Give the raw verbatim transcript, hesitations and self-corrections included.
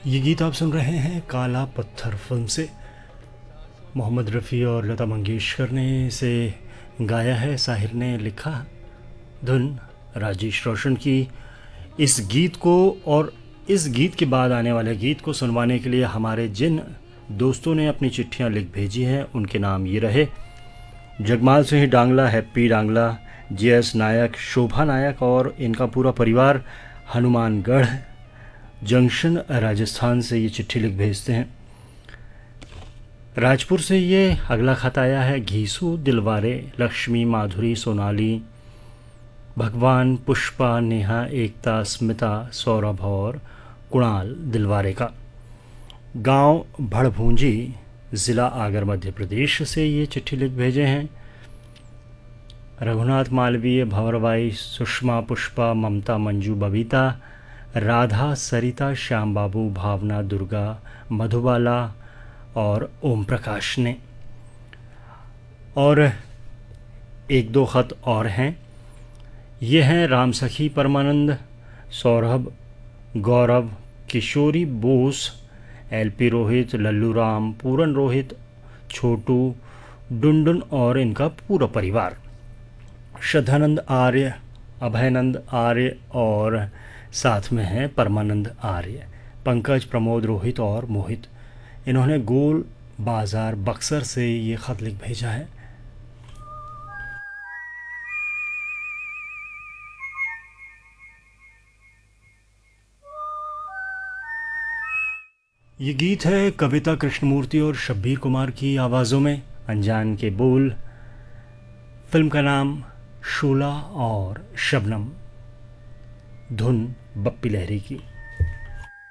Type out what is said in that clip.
ये गीत आप सुन रहे हैं काला पत्थर फिल्म से। मोहम्मद रफ़ी और लता मंगेशकर ने इसे गाया है, साहिर ने लिखा, धुन राजेश रोशन की। इस गीत को और इस गीत के बाद आने वाले गीत को सुनवाने के लिए हमारे जिन दोस्तों ने अपनी चिट्ठियां लिख भेजी हैं उनके नाम ये रहे: जगमाल सिंह डांगला, हैप्पी डांगला, जे एस नायक, शोभा नायक और इनका पूरा परिवार हनुमानगढ़ जंक्शन राजस्थान से ये चिट्ठी लिख भेजते हैं। राजपुर से ये अगला खत आया है: घीसू, दिलवारे, लक्ष्मी, माधुरी, सोनाली, भगवान, पुष्पा, नेहा, एकता, स्मिता, सौरभ और कुणाल दिलवारे का। गांव भड़भूंजी, ज़िला आगर, मध्य प्रदेश से ये चिट्ठी लिख भेजे हैं। रघुनाथ, मालवीय, भंवरबाई, सुषमा, पुष्पा, ममता, मंजू, बबीता, राधा, सरिता, श्याम बाबू, भावना, दुर्गा, मधुबाला और ओम प्रकाश ने। और एक दो ख़त और हैं। ये हैं राम सखी, परमानंद, सौरभ, गौरव, किशोरी बोस, एलपी रोहित, लल्लू राम, पूरन रोहित, छोटू, डुंडुन और इनका पूरा परिवार। श्रद्धानंद आर्य, अभयनंद आर्य और साथ में हैं परमानंद आर्य, पंकज, प्रमोद, रोहित और मोहित। इन्होंने गोल बाज़ार बक्सर से ये ख़त लिख भेजा है। ये गीत है कविता कृष्णमूर्ति और शब्बीर कुमार की आवाज़ों में। अनजान के बोल, फिल्म का नाम शोला और शबनम, धुन बप्पी लहरी की।